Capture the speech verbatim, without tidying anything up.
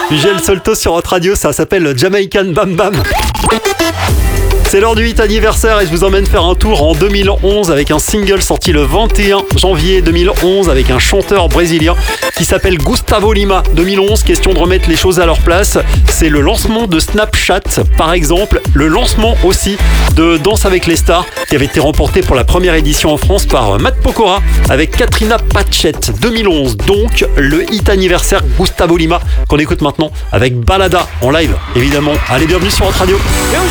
Gilles Solto sur Hot Radio, ça s'appelle Jamaican Bam Bam. C'est l'heure du hit anniversaire et je vous emmène faire un tour en deux mille onze avec un single sorti le vingt et un janvier deux mille onze avec un chanteur brésilien qui s'appelle Gustavo Lima. deux mille onze, question de remettre les choses à leur place. C'est le lancement de Snapchat, par exemple. Le lancement aussi de Danse avec les stars qui avait été remporté pour la première édition en France par Matt Pokora avec Katrina Patchett. deux mille onze, donc le hit anniversaire Gustavo Lima qu'on écoute maintenant avec Balada en live, évidemment. Allez, bienvenue sur Hot Radio.